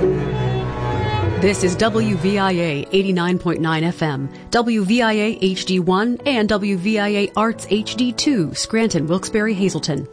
This is WVIA 89.9 FM, WVIA HD1, and WVIA Arts HD2, Scranton, Wilkes-Barre, Hazleton,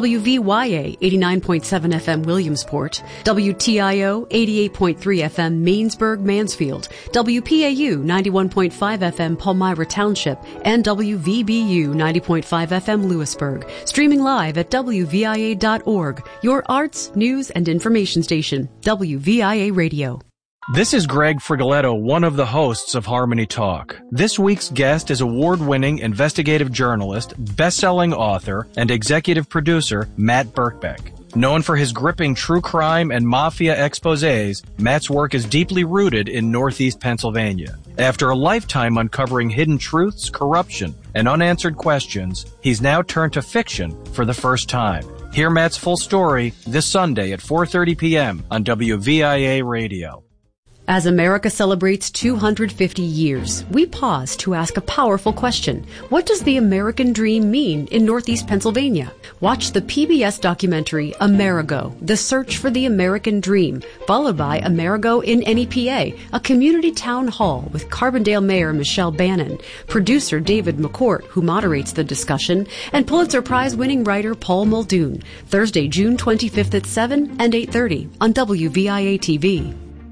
WVYA 89.7 FM, Williamsport, WTIO 88.3 FM, Mainsburg, Mansfield, WPAU 91.5 FM, Palmyra Township, and WVBU 90.5 FM, Lewisburg. Streaming live at WVIA.org, your arts, news, and information station, WVIA Radio. This is Greg Frigoletto, one of the hosts of Harmony Talk. This week's guest is award-winning investigative journalist, best-selling author, and executive producer Matt Birkbeck. Known for his gripping true crime and mafia exposés, Matt's work is deeply rooted in Northeast Pennsylvania. After a lifetime uncovering hidden truths, corruption, and unanswered questions, he's now turned to fiction for the first time. Hear Matt's full story this Sunday at 4:30 p.m. on WVIA Radio. As America celebrates 250 years, we pause to ask a powerful question. What does the American dream mean in Northeast Pennsylvania? Watch the PBS documentary Amerigo, The Search for the American Dream, followed by Amerigo in NEPA, a community town hall with Carbondale Mayor Michelle Bannon, producer David McCourt, who moderates the discussion, and Pulitzer Prize-winning writer Paul Muldoon, Thursday, June 25th at 7 and 8:30 on WVIA TV.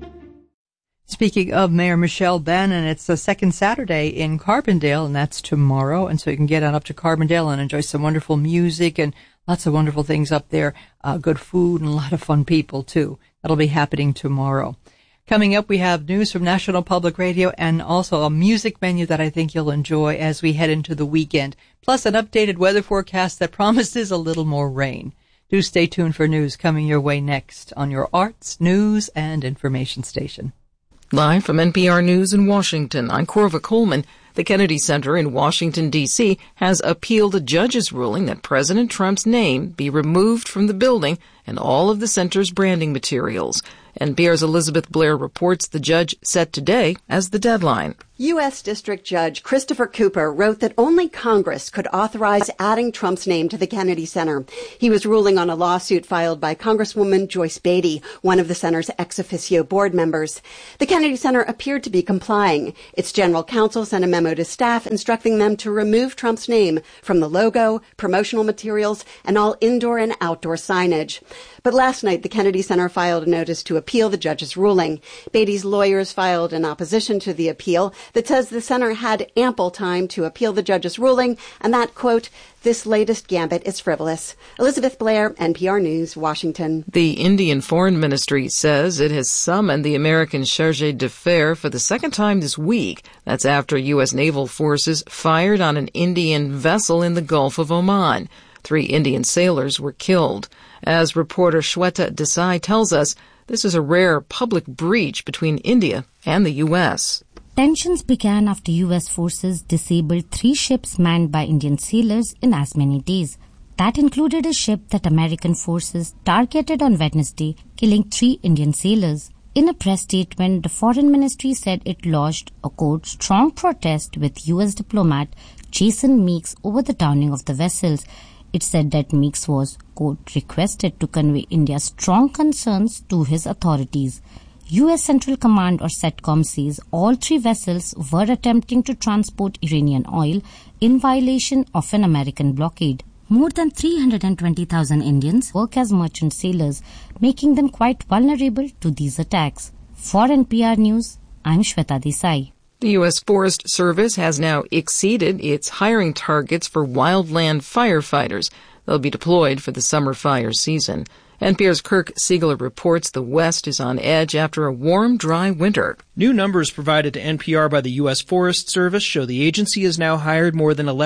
Speaking of Mayor Michelle Bannon, it's the second Saturday in Carbondale, and that's tomorrow. And so you can get on up to Carbondale and enjoy some wonderful music and lots of wonderful things up there. Good food and a lot of fun people, too. That'll be happening tomorrow. Coming up, we have news from National Public Radio and also a music menu that I think you'll enjoy as we head into the weekend, plus an updated weather forecast that promises a little more rain. Do stay tuned for news coming your way next on your arts, news, and information station. Live from NPR News in Washington, I'm Corva Coleman. The Kennedy Center in Washington, D.C. has appealed a judge's ruling that President Trump's name be removed from the building and all of the center's branding materials. NPR's Elizabeth Blair reports the judge set today as the deadline. U.S. District Judge Christopher Cooper wrote that only Congress could authorize adding Trump's name to the Kennedy Center. He was ruling on a lawsuit filed by Congresswoman Joyce Beatty, one of the center's ex officio board members. The Kennedy Center appeared to be complying. Its general counsel sent a memo to staff instructing them to remove Trump's name from the logo, promotional materials, and all indoor and outdoor signage. But last night, the Kennedy Center filed a notice to appeal the judge's ruling. Beatty's lawyers filed an opposition to the appeal that says the center had ample time to appeal the judge's ruling and that, quote, this latest gambit is frivolous. Elizabeth Blair, NPR News, Washington. The Indian Foreign Ministry says it has summoned the American chargé d'affaires for the second time this week. That's after U.S. naval forces fired on an Indian vessel in the Gulf of Oman. 3 Indian sailors were killed. As reporter Shweta Desai tells us, this is a rare public breach between India and the U.S. Tensions began after U.S. forces disabled 3 ships manned by Indian sailors in as many days. That included a ship that American forces targeted on Wednesday, killing 3 Indian sailors. In a press statement, the Foreign Ministry said it lodged a, quote, strong protest with U.S. diplomat Jason Meeks over the downing of the vessels. It said that Meeks was, quote, requested to convey India's strong concerns to his authorities. U.S. Central Command or CENTCOM says all 3 vessels were attempting to transport Iranian oil in violation of an American blockade. More than 320,000 Indians work as merchant sailors, making them quite vulnerable to these attacks. For NPR News, I'm Shweta Desai. The U.S. Forest Service has now exceeded its hiring targets for wildland firefighters. They'll be deployed for the summer fire season. NPR's Kirk Siegler reports the West is on edge after a warm, dry winter. New numbers provided to NPR by the U.S. Forest Service show the agency has now hired more than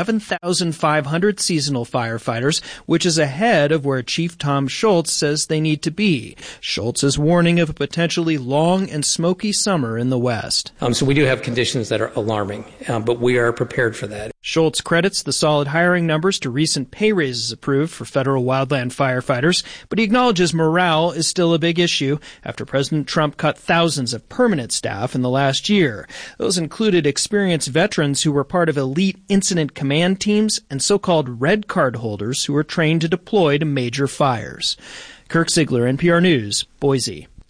11,500 seasonal firefighters, which is ahead of where Chief Tom Schultz says they need to be. Schultz is warning of a potentially long and smoky summer in the West. So we do have conditions that are alarming, but we are prepared for that. Schultz credits the solid hiring numbers to recent pay raises approved for federal wildland firefighters, but he acknowledges morale is still a big issue after President Trump cut thousands of permanent staff in the last year. Those included experienced veterans who were part of elite incident command teams and so-called red card holders who were trained to deploy to major fires. Kirk Siegler, NPR News, Boise.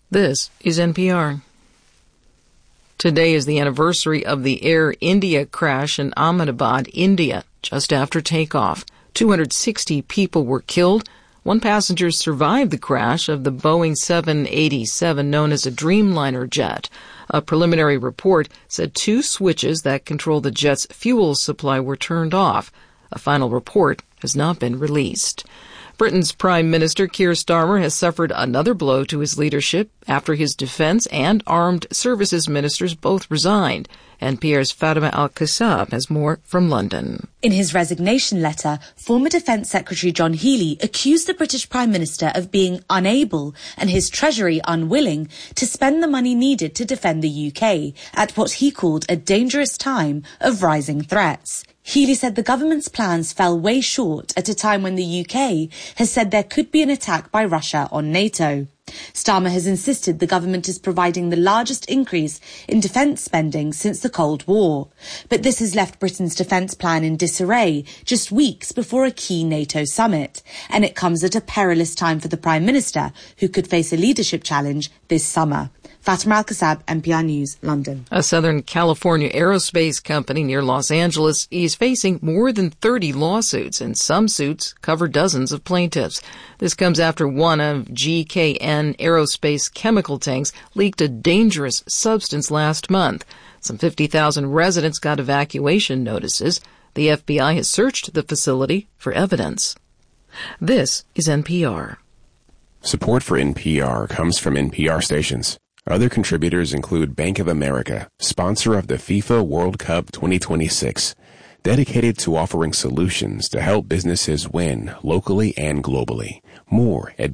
This is NPR. Today is the anniversary of the Air India crash in Ahmedabad, India, just after takeoff. 260 people were killed. One passenger survived the crash of the Boeing 787 known as a Dreamliner jet. A preliminary report said 2 switches that control the jet's fuel supply were turned off. A final report has not been released. Britain's Prime Minister Keir Starmer has suffered another blow to his leadership after his defense and armed services ministers both resigned. NPR's Fatima Al-Kassab has more from London. In his resignation letter, former Defence Secretary John Healey accused the British Prime Minister of being unable and his Treasury unwilling to spend the money needed to defend the UK at what he called a dangerous time of rising threats. Healey said the government's plans fell way short at a time when the UK has said there could be an attack by Russia on NATO. Starmer has insisted the government is providing the largest increase in defence spending since the Cold War. But this has left Britain's defence plan in disarray just weeks before a key NATO summit. And it comes at a perilous time for the Prime Minister, who could face a leadership challenge this summer. Fatima Al-Kassab, NPR News, London. A Southern California aerospace company near Los Angeles is facing more than 30 lawsuits, and some suits cover dozens of plaintiffs. This comes after one of GKN Aerospace chemical tanks leaked a dangerous substance last month. Some 50,000 residents got evacuation notices. The FBI has searched the facility for evidence. This is NPR. Support for NPR comes from NPR stations. Other contributors include Bank of America, sponsor of the FIFA World Cup 2026, dedicated to offering solutions to help businesses win locally and globally. More at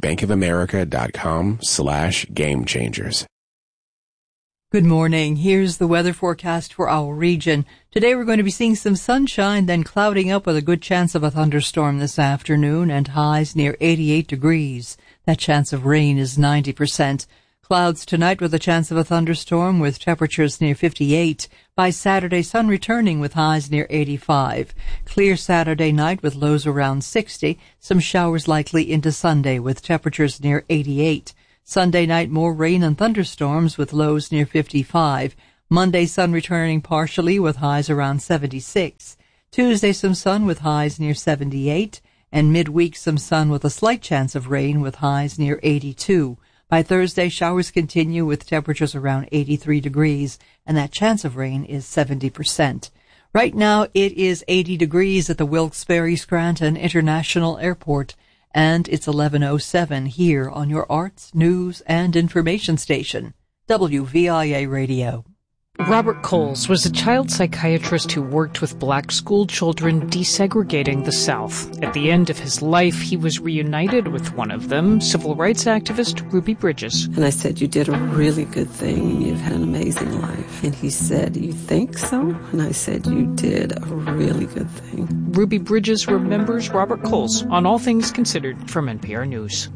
bankofamerica.com/gamechangers. Good morning. Here's the weather forecast for our region. Today we're going to be seeing some sunshine, then clouding up with a good chance of a thunderstorm this afternoon and highs near 88 degrees. That chance of rain is 90%. Clouds tonight with a chance of a thunderstorm with temperatures near 58. By Saturday, sun returning with highs near 85. Clear Saturday night with lows around 60. Some showers likely into Sunday with temperatures near 88. Sunday night, more rain and thunderstorms with lows near 55. Monday, sun returning partially with highs around 76. Tuesday, some sun with highs near 78. And midweek, some sun with a slight chance of rain with highs near 82. By Thursday, showers continue with temperatures around 83 degrees, and that chance of rain is 70%. Right now, it is 80 degrees at the Wilkes-Barre Scranton International Airport, and it's 11:07 here on your arts, news, and information station, WVIA Radio. Robert Coles was a child psychiatrist who worked with black school children desegregating the South. At the end of his life, he was reunited with one of them, civil rights activist Ruby Bridges. And I said, "You did a really good thing, and you've had an amazing life." And he said, "You think so?" And I said, "You did a really good thing." Ruby Bridges remembers Robert Coles on All Things Considered from NPR News.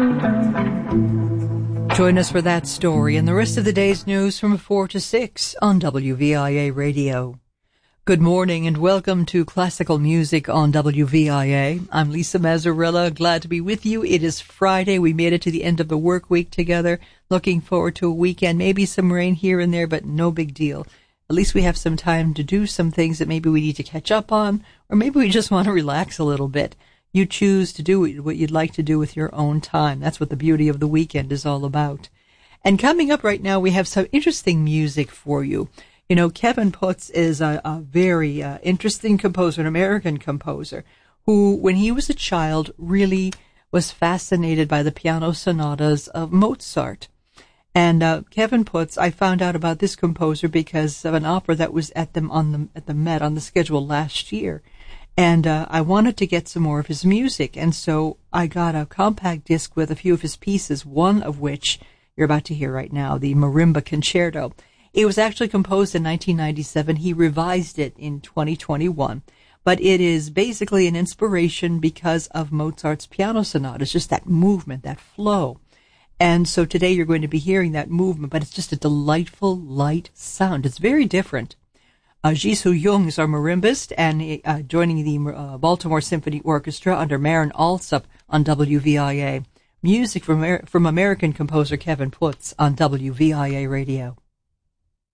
Join us for that story and the rest of the day's news from 4 to 6 on WVIA Radio. Good morning and welcome to Classical Music on WVIA. I'm Lisa Mazzarella, glad to be with you. It is Friday. We made it to the end of the work week together. Looking forward to a weekend. Maybe some rain here and there, but no big deal. At least we have some time to do some things that maybe we need to catch up on, or maybe we just want to relax a little bit. You choose to do what you'd like to do with your own time. That's what the beauty of the weekend is all about. And coming up right now, we have some interesting music for you. You know, Kevin Putz is a very interesting composer, an American composer, who, when he was a child, really was fascinated by the piano sonatas of Mozart. And Kevin Putz, I found out about this composer because of an opera that was at the Met on the schedule last year. And I wanted to get some more of his music, and so I got a compact disc with a few of his pieces, one of which you're about to hear right now, the Marimba Concerto. It was actually composed in 1997. He revised it in 2021, but it is basically an inspiration because of Mozart's piano sonatas, just that movement, that flow. And so today you're going to be hearing that movement, but it's just a delightful, light sound. It's very different. Jisoo Jung is our marimbist, and joining the Baltimore Symphony Orchestra under Maren Alsop on WVIA. Music from American composer Kevin Putz on WVIA Radio.